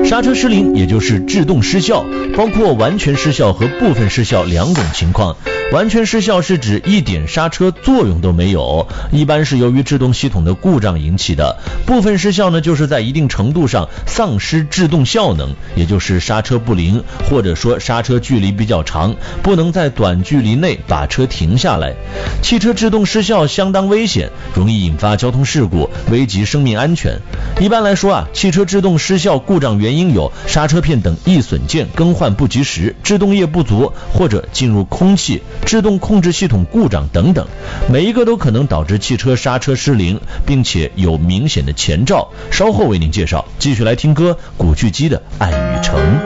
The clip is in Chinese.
刹车失灵也就是制动失效，包括完全失效和部分失效两种情况。完全失效是指一点刹车作用都没有，一般是由于制动系统的故障引起的。部分失效呢，就是在一定程度上丧失制动效能，也就是刹车不灵，或者说刹车距离比较长，不能在短距离内把车停下来。汽车制动失效相当危险，容易引发交通事故，危及生命安全。一般来说汽车制动失效故障原因有刹车片等易损件更换不及时、制动液不足或者进入空气、制动控制系统故障等等，每一个都可能导致汽车刹车失灵，并且有明显的前兆。稍后为您介绍，继续来听歌，古巨基的《爱与诚》。